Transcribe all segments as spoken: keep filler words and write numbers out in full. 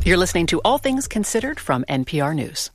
You're listening to All Things Considered from N P R News.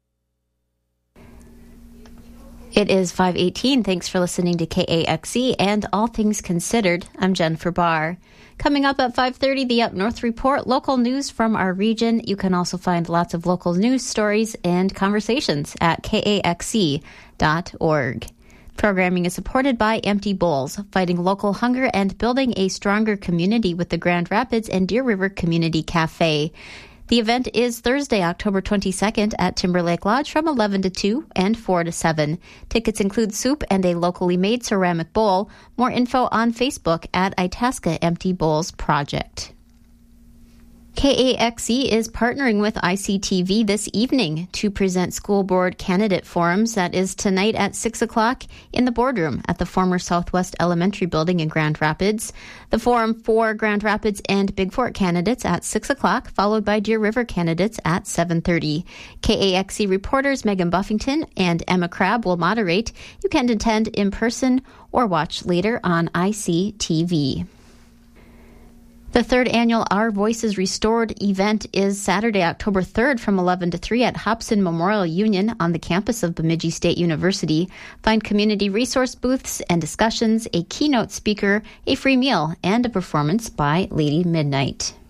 It is five eighteen. Thanks for listening to K A X E and All Things Considered. I'm Jennifer Barr. Coming up at five thirty, the Up North Report, local news from our region. You can also find lots of local news stories and conversations at K A X E dot org. Programming is supported by Empty Bowls, fighting local hunger and building a stronger community with the Grand Rapids and Deer River Community Cafe. The event is Thursday, October twenty-second at Timberlake Lodge from eleven to two and four to seven. Tickets include soup and a locally made ceramic bowl. More info on Facebook at Itasca Empty Bowls Project. K A X E is partnering with I C T V this evening to present school board candidate forums. That is tonight at six o'clock in the boardroom at the former Southwest Elementary Building in Grand Rapids. The forum for Grand Rapids and Big Fort candidates at six o'clock, followed by Deer River candidates at seven thirty. K A X E reporters Megan Buffington and Emma Crabb will moderate. You can attend in person or watch later on I C T V. The third annual Our Voices Restored event is Saturday, October third from eleven to three at Hobson Memorial Union on the campus of Bemidji State University. Find community resource booths and discussions, a keynote speaker, a free meal, and a performance by Lady Midnight.